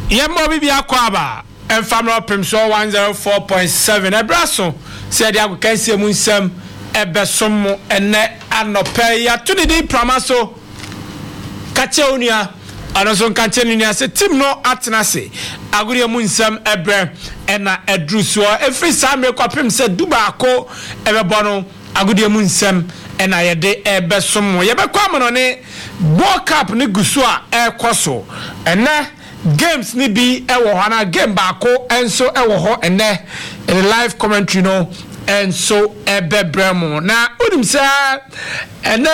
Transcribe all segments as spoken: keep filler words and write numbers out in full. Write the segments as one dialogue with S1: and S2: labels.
S1: Yembo bibi akwaba Enfamro Primso one oh four point seven Ebraso said ya kense mu nsem ebesom ene anope ya tunidi pramaso kache unia anoso kache unia se team no atenase agure mu nsem ebre ena edruso every time kwapem se duba ako ebebono agure mu nsem ena yede ebesom yebekwa mo ne World Cup ni guso a ekoso ene games ni bi ewo hana game baako enso ewo ho ene in live commentary no enso ebebremo na unim sa ene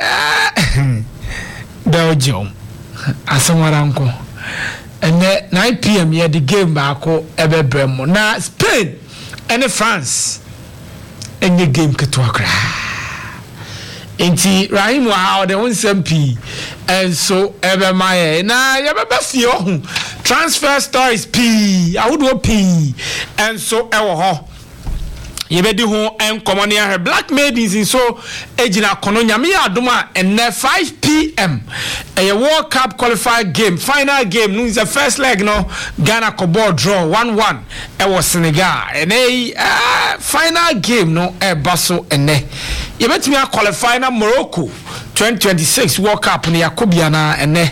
S1: Belgium asanwaranko ene nine p m ye the game baako ebebremo na Spain ene France enye game ketwa kra enti Rahim wa de onsem pi enso ebe maye na ye bebe fie ho transfer stories pi awudo pi enso ewo ho ye be di ho enkomo ne Black Maidens in so ejina kono nyame adoma enne five p m a World Cup qualified game final game no is the first leg no Ghana ko ball draw one one e was Senegal and a uh, final game no e baso enne ye betimi a qualify na Morocco twenty twenty-six World Cup ne yakobia na enne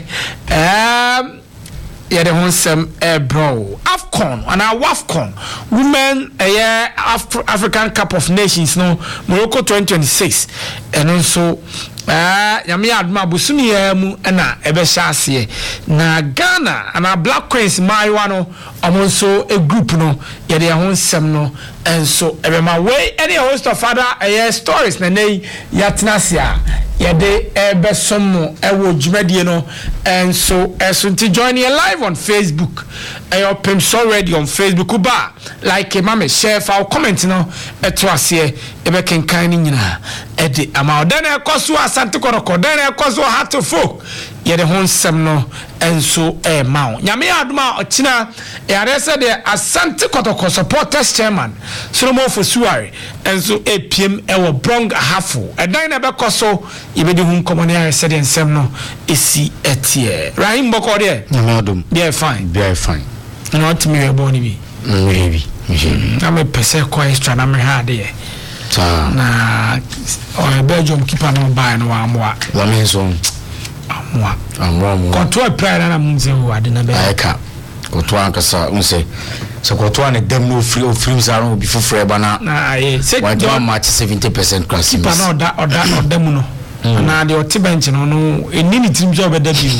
S1: um yeah, the wholesome eh, bro. AFCON and our WAFCON Women a uh, Af African Cup of Nations no Morocco twenty twenty-six and also uh yami adma busumi mu na ebesha ase na Ghana and our Black Queens maiwa no amonso a group no yeah the wholesome no and so ebema way any host of other uh, stories na nei yatnasia yede ebesomo ewo dwumadie no and so esunti join you live on Facebook ayo Primso Radio on Facebook ba like e mama share for comment no eto ase ebe kenkan ni nyina ede ama odan ekoso asante koroko dan ekoso hato folk yede honsem no enso e mawo nyame adoma ochina yare se de asante kotoko supporters chairman Solomon Fosuare enso epiem ewo brong hafo edan na bekoso yebedi hun komone yare se de nsem no esi etie Rahim Boko de
S2: nyame adom
S1: they fine
S2: they fine
S1: not me we boni bi
S2: maybe maybe
S1: na me pese ko extra na me ha de
S2: ta
S1: na o Belgium keeper no buy no amwa
S2: wa me so
S1: amwa
S2: amwa amwa
S1: control prayer na mumze wo ade na be
S2: aka control ankasa unse so control ne dem no free of free zaro bi fofre ba na
S1: na ye se
S2: do match seventy percent class
S1: keeper na oda oda oda mu no na de oti bench no no eni ni team job da bi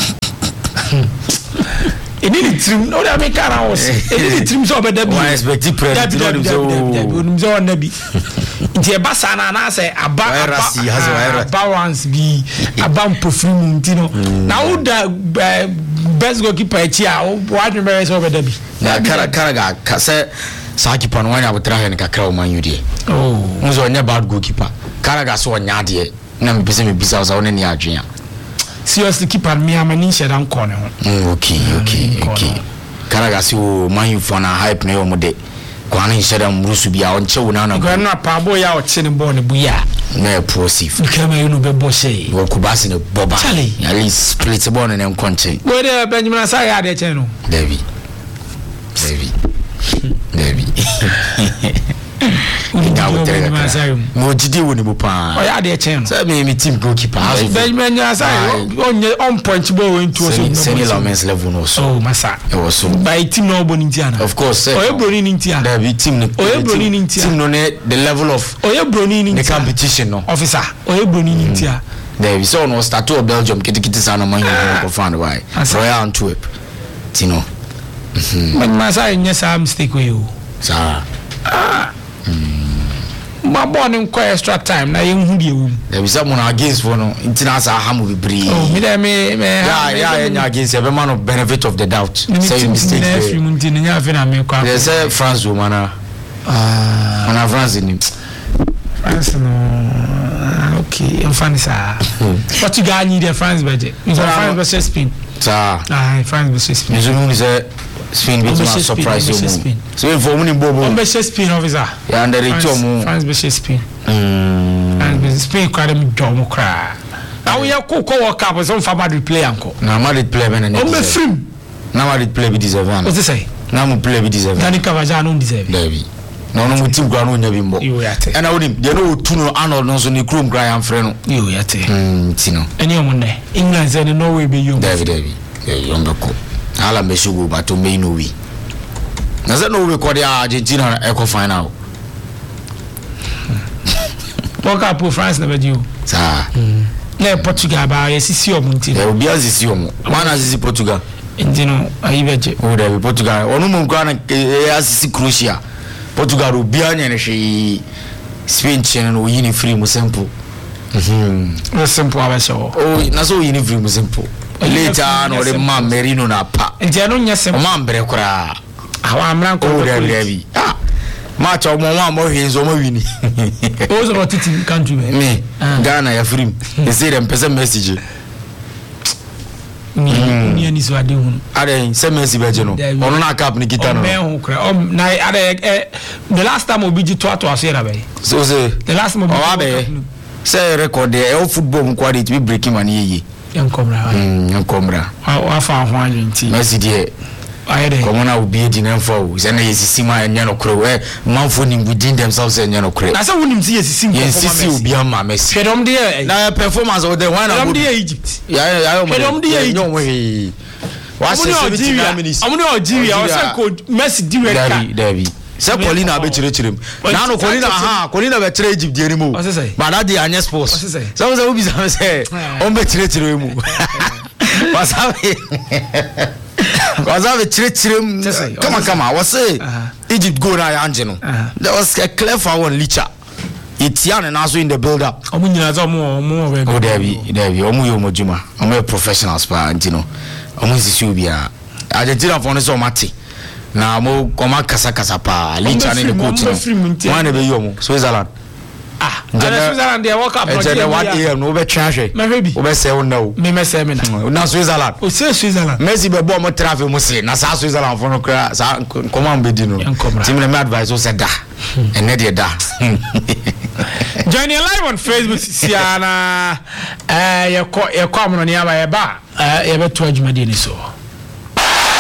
S1: eni ni team no da me kara os eni ni team job da bi
S2: why expect president no do
S1: onum zo na bi nti e basa na na say aba aba balance bi aba perfume ntino na wo da best goalkeeper echi a wo adwere so be da bi
S2: na kara kara ga kase sa keeper no wanya botra he ne kakra o man yudie
S1: oh
S2: unzo onya bad goalkeeper kara ga so onya de na me pese me bisa za wona ni adwen
S1: seriously keeper me amani sheda nko ne ho
S2: okay okay okay kara ga si o man yu for na hype na yo mo de kwa na sheda mrusu bia o nche wona na
S1: kwa na pa bo ya o che ne bo ne buya
S2: na positive
S1: kama you no be bo shey
S2: wo kubasi ne boba at least split bo ne nko nche
S1: we de Benjamin Asare ya de che no
S2: David David David no jide woni mo pa
S1: o ya de che no
S2: say me me team goalkeeper
S1: Benjamin Asare on on point bo we into so
S2: senior men's level no so
S1: oh masa
S2: e was so
S1: by team no boni ntiana
S2: of course
S1: o ye broni ni ntiana
S2: da bi team no
S1: o ye broni ni ntiana
S2: team no ne the level of
S1: o ye broni ni
S2: the competition no
S1: officer o ye broni ni ntiana
S2: there we saw no start to Belgium kitikiti sana man you go find why Royal Antwerp tino
S1: but masa nyesa mistake we o
S2: sa
S1: ah ma born kwa extra time na yen hu de wu
S2: there we some against for no intina sa hamu bibri
S1: oh me dey me me
S2: yeah yeah yeah against every man of benefit of the doubt say mistake
S1: there if mun tin nya fe na me kwa
S2: they say France woman ah na France ni
S1: France no okay in France ah Portugal need the France budget so France versus Spain
S2: sa
S1: ah France versus Spain
S2: you know say Spain bit ma surprise you so if for money bobo
S1: on versus Spain officer
S2: ya under the tom
S1: France versus Spain
S2: mm
S1: and versus Spain kwa dem dom kra now we are ko ko World Cup so fa Madrid play anko
S2: na Madrid play ben na
S1: on be film
S2: Now I play with deserve.
S1: What to say?
S2: Now I play with deserve.
S1: Danny Cavajan don't deserve.
S2: Debbie. No, no, team ground on your bimbo.
S1: You yate.
S2: And I would him. You know, Tuno Arnold knows on the crew, Graham friend.
S1: You yate.
S2: Hmm, Tino.
S1: And you one day. England said no way be you.
S2: David, David. You're the cook. I'll make you go back to me no way. Does that know we call the Argentina Echo final?
S1: Walk up with France never do.
S2: Sir.
S1: Yeah, Portugal by a C C O Monty.
S2: There will be a C C O. One as Portugal.
S1: And you know, I bet
S2: oh, there be Portugal. Onu mo Ghana as Croatia. Portugal will be an she Spain channel or uni free mo simple.
S1: Mhm. Simple I saw.
S2: Oh, na so uni free mo simple. Later no the man Merino na pa.
S1: And you know yes simple.
S2: Man bre kra.
S1: How am rank
S2: oh, there be. Ah. Match of one more his own winning.
S1: Those are teaching country.
S2: Me, Ghana, ya free. They say them person message.
S1: Me and his wedding.
S2: Are they same message, Bajano? Or not cap Nikita?
S1: The last time we beat you to us here.
S2: So say
S1: the last moment.
S2: Say record the all football quality we breaking money.
S1: Young Comra.
S2: Young Comra.
S1: I found one
S2: message. Come on, I will be a dinner for. And I see my and Yano Crow, man phoning within themselves and Yano Crow. I saw him see a single yes, beyond my mess. Head on the now performance of the one of the Egypt. Yeah, I am the no way. What's the Algeria? I'm not Algeria. I was called Messi Direct. David. Say Colina be chire chire. Na no Colina ha, Colina be chire Egypt dey mu. But that dey anya sports. So so we be say, on be chire chire mu. What's happening? Cause I have a three three. Come on, come on. What's say? Egypt go now, Angelo. There was a clever one, Licha. It's young and also in the build up. Oh, there be, there be. Omu yo mojuma. Omu a professional spa, Angelo. Omu is Subia. Argentina for so mati. Na mo koma kasa kasa pa. Licha ne the coach. One be yomu. Switzerland. Ah, Switzerland they walk up. It's the one a m no be change. My baby. We be say no. Me me say me na. Na Switzerland. O say Switzerland. Messi be bo mo travel mo say na sa Switzerland for no kra sa come be di no. Team me advice o say da. And na dey da. Join you live on Facebook Siana. Eh, you call you come on ya ba. Eh, you be to adwuma dey ni so.